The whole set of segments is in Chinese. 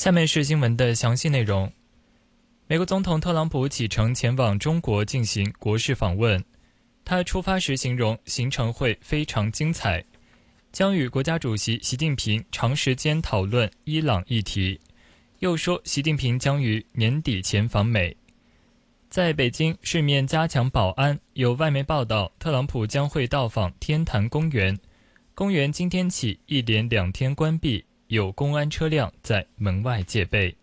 下面是新闻的详细内容。美国总统特朗普启程前往中国进行国事访问，他出发时形容行程会非常精彩，将与国家主席习近平长时间讨论伊朗议题，又说习近平将于年底前访美。在北京市面加强保安，有外媒报道，特朗普将会到访天坛公园，公园今天起一连2天关闭，有公安车辆在门外戒备。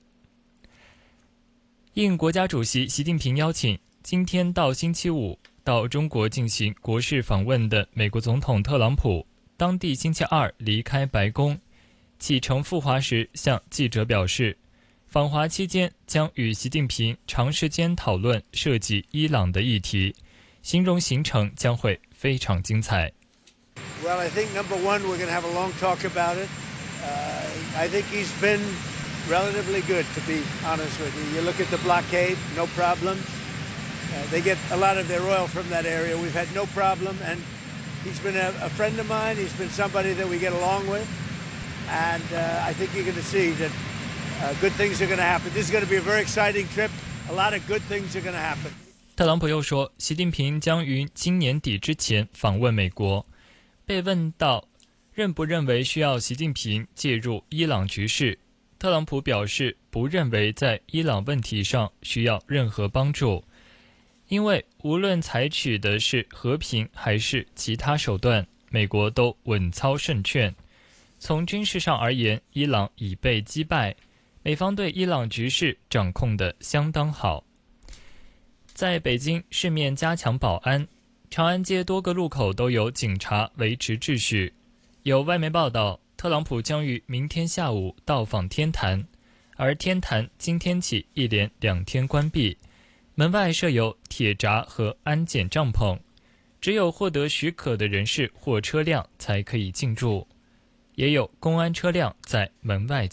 应国家主席习近平邀请，今天到星期五到中国进行国事访问的美国总统特朗普，当地星期二离开白宫，启程赴华时向记者表示，访华期间将与习近平长时间讨论涉及伊朗的议题，形容行程将会非常精彩。 Well, I think number one, we're going to have a long talk about it. I think he's been relatively good, to be honest with you. You look at the blockade, no problems. They get a lot of their oil from that area. We've had no problem, and he's been a friend of mine. He's been somebody that we get along with, and I think you're going to see that good things are going to happen. This is going to be a very exciting trip. A lot of good things are going to happen. 特朗普又说，习近平将于今年底之前访问美国。被问到认不认为需要习近平介入伊朗局势，特朗普表示不认为在伊朗问题上需要任何帮助，因为无论采取的是和平还是其他手段，美国都稳操胜券。从军事上而言，伊朗已被击败，美方对伊朗局势掌控得相当好。在北京市面加强保安，长安街多个路口都有警察维持秩序。有外媒报道，特朗普将于明天下午到访天坛，而天坛今天起一连2天关闭，门外设有铁闸和安检帐篷，只有获得许可的人士或车辆才可以进入，也有公安车辆在门外